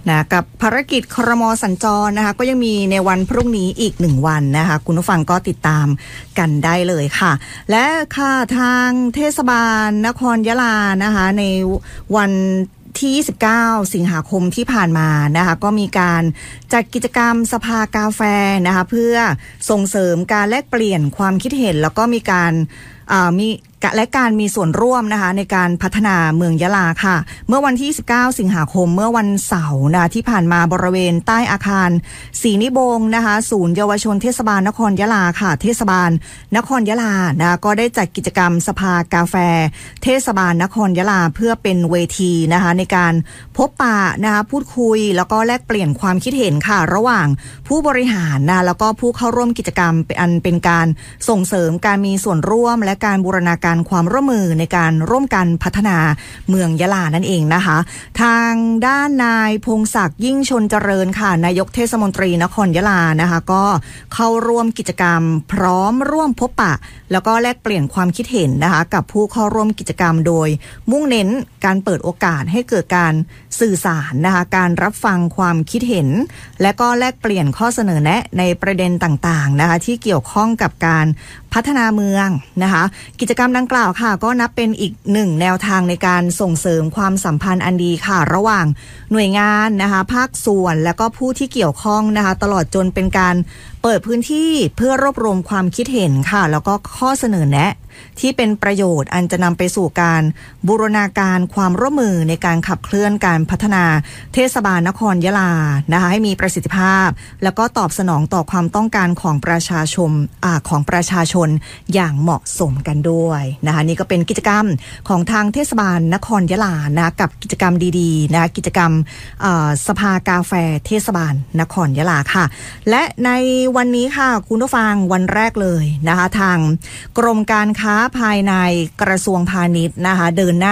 นะกับภารกิจครม.สัญจรนะคะก็ยังมีในวันพรุ่งนี้อีก1วันนะคะคุณผู้ฟังก็ติดตามกันได้เลยค่ะและค่ะทางเทศบาลนครยะลานะคะในวันที่29สิงหาคมที่ผ่านมานะคะก็มีการจัดกิจกรรมสภากาแฟนะคะเพื่อส่งเสริมการแลกเปลี่ยนความคิดเห็นแล้วก็มีการมีส่วนร่วมนะคะในการพัฒนาเมืองยะลาค่ะเมื่อวันที่19สิงหาคมเมื่อวันเสาร์นะที่ผ่านมาบริเวณใต้อาคารศรีนิบงศ์นะคะศูนย์เยาวชนเทศบาลนครยะลาค่ะเทศบาลนครยะลานะก็ได้จัดกิจกรรมสภากาแฟเทศบาลนครยะลาเพื่อเป็นเวทีนะคะในการพบปะนะคะพูดคุยแล้วก็แลกเปลี่ยนความคิดเห็นค่ะระหว่างผู้บริหารนะแล้วก็ผู้เข้าร่วมกิจกรรมเป็นการส่งเสริมการมีส่วนร่วมและการบูรณาการความร่วมมือในการร่วมกันพัฒนาเมืองยะลานั่นเองนะคะทางด้านนายพงศักดิ์ยิ่งชนเจริญค่ะนายกเทศมนตรีนครยะลานะคะก็เข้าร่วมกิจกรรมพร้อมร่วมพบปะแล้วก็แลกเปลี่ยนความคิดเห็นนะคะกับผู้เข้าร่วมกิจกรรมโดยมุ่งเน้นการเปิดโอกาสให้เกิดการสื่อสารนะคะการรับฟังความคิดเห็นและก็แลกเปลี่ยนข้อเสนอแนะในประเด็นต่างๆนะคะที่เกี่ยวข้องกับการพัฒนาเมืองนะคะกิจกรรมดังกล่าวค่ะก็นับเป็นอีกหนึ่งแนวทางในการส่งเสริมความสัมพันธ์อันดีค่ะระหว่างหน่วยงานนะคะภาคส่วนและก็ผู้ที่เกี่ยวข้องนะคะตลอดจนเป็นการเปิดพื้นที่เพื่อรวบรวมความคิดเห็นค่ะแล้วก็ข้อเสนอแนะที่เป็นประโยชน์อันจะนำไปสู่การบูรณาการความร่วมมือในการขับเคลื่อนการพัฒนาเทศบาลนครยะลานะคะให้มีประสิทธิภาพแล้วก็ตอบสนองต่อความต้องการของประชาชนอย่างเหมาะสมกันด้วยนะคะนี่ก็เป็นกิจกรรมของทางเทศบาลนครยะลานะกับกิจกรรมดีๆนะกิจกรรมสภากาแฟเทศบาลนครยะลาค่ะและในวันนี้ค่ะคุณผู้ฟังวันแรกเลยนะคะทางกรมการค้าภายในกระทรวงพาณิชย์นะคะเดินหน้า